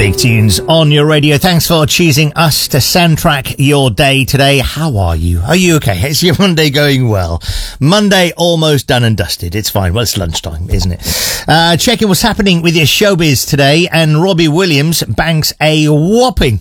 Big tunes on your radio. Thanks for choosing us to soundtrack your day today. How are you? Are you okay? Is your Monday going well? Monday almost done and dusted. It's fine. Well, it's lunchtime, isn't it? Checking what's happening with your showbiz today. And Robbie Williams banks a whopping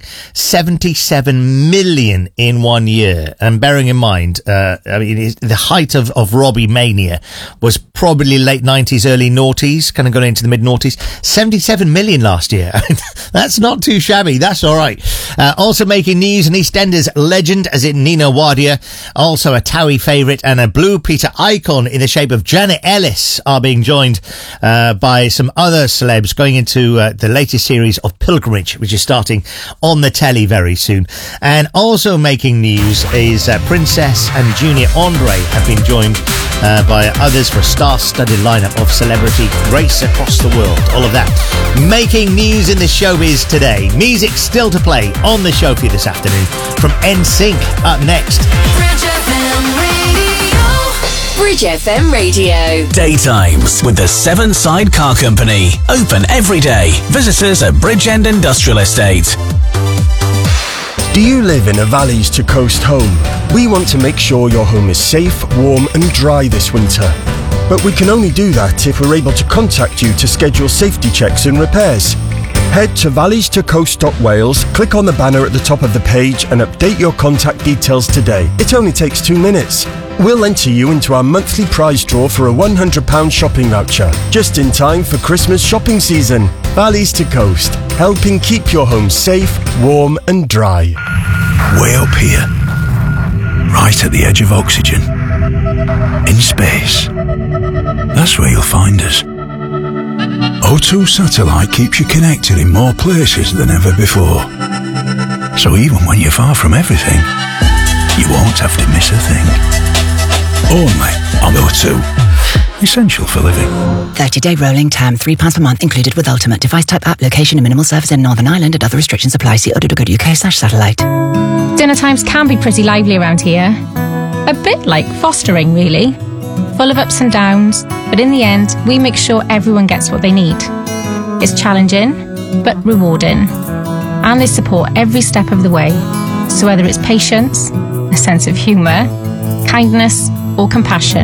77 million in 1 year. And bearing in mind, the height of Robbie mania was probably late 90s, early noughties, kind of got into the mid noughties. 77 million last year. That's not too shabby. That's all right. Also making news, an EastEnders legend, as in Nina Wadia, also a Towie favourite, and a Blue Peter icon in the shape of Janet Ellis are being joined by some other celebs going into the latest series of Pilgrimage, which is starting on the telly very soon. And also making news is Princess and Junior Andre have been joined by others for a star-studded lineup of celebrity grace across the world. All of that making news in the showbiz today. Music still to play on the show for you this afternoon from NSYNC up next. Bridge FM Radio. Bridge FM Radio. Daytimes with the Seven Side Car Company. Open every day. Visitors at Bridgend Industrial Estate. Do you live in a valleys to coast home? We want to make sure your home is safe, warm and dry this winter. But we can only do that if we're able to contact you to schedule safety checks and repairs. Head to valleys2coast.wales, click on the banner at the top of the page and update your contact details today. It only takes 2 minutes. We'll enter you into our monthly prize draw for a £100 shopping voucher, just in time for Christmas shopping season. Valleys to Coast, helping keep your home safe, warm and dry. Way up here, right at the edge of oxygen, in space. That's where you'll find us. O2 Satellite keeps you connected in more places than ever before. So even when you're far from everything, you won't have to miss a thing. Only on O2. Essential for living. 30-day rolling term, £3 per month included with Ultimate. Device type app, location and minimal service in Northern Ireland and other restrictions apply. See o2.co.uk/satellite. Dinner times can be pretty lively around here. A bit like fostering, really. Full of ups and downs, but in the end, we make sure everyone gets what they need. It's challenging, but rewarding. And they support every step of the way. So whether it's patience, a sense of humour, kindness, or compassion,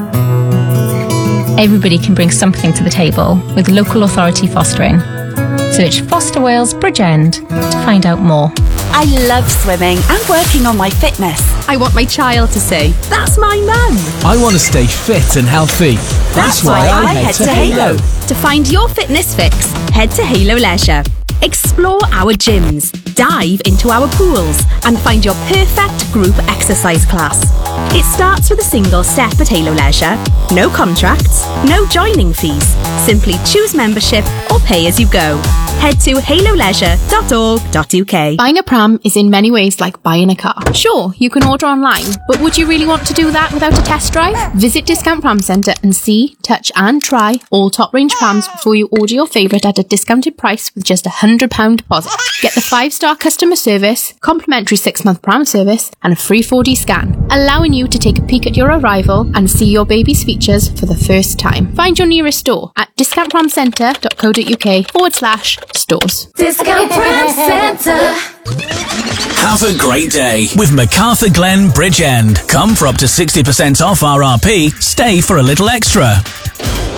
everybody can bring something to the table with local authority fostering. Search Foster Wales Bridgend to find out more. I love swimming and working on my fitness. I want my child to say, that's my mum. I want to stay fit and healthy. That's why I head to Halo. To find your fitness fix, head to Halo Leisure. Explore our gyms, dive into our pools and find your perfect group exercise class. It starts with a single step at Halo Leisure. No contracts, no joining fees. Simply choose membership or pay as you go. Head to haloleisure.org.uk. Buying a pram is in many ways like buying a car. Sure, you can order online, but would you really want to do that without a test drive? Visit Discount Pram Centre and see, touch and try all top range prams before you order your favourite at a discounted price with just £100 deposit. Get the 5-star customer service, complimentary 6-month pram service and a free 4D scan, allowing you to take a peek at your arrival and see your baby's features for the first time. Find your nearest store at discountpramcentre.co.uk/stores. Discount Pram Centre. Have a great day with MacArthur Glen Bridgend. Come for up to 60% off RRP. Stay for a little extra.